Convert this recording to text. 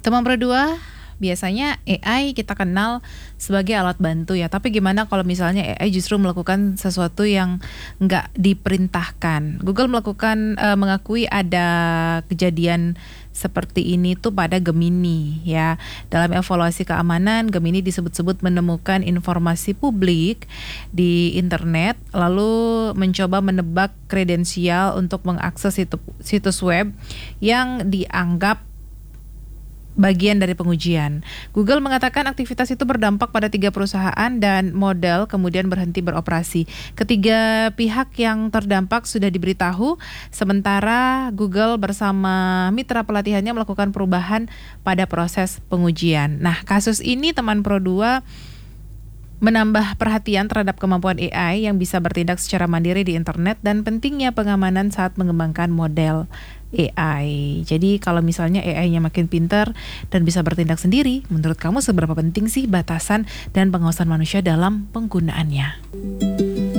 Teman berdua, biasanya AI kita kenal sebagai alat bantu ya. Tapi gimana kalau misalnya AI justru melakukan sesuatu yang nggak diperintahkan? Google mengakui ada kejadian seperti ini tuh pada Gemini ya. Dalam evaluasi keamanan, Gemini disebut-sebut menemukan informasi publik di internet, lalu mencoba menebak kredensial untuk mengakses situs web yang dianggap bagian dari pengujian. Google mengatakan aktivitas itu berdampak pada 3 perusahaan dan model kemudian berhenti beroperasi. Ketiga pihak yang terdampak sudah diberitahu, sementara Google bersama mitra pelatihannya melakukan perubahan pada proses pengujian. Nah, kasus ini teman Pro 2 menambah perhatian terhadap kemampuan AI yang bisa bertindak secara mandiri di internet dan pentingnya pengamanan saat mengembangkan model AI. Jadi kalau misalnya AI-nya makin pintar dan bisa bertindak sendiri, menurut kamu seberapa penting sih batasan dan pengawasan manusia dalam penggunaannya?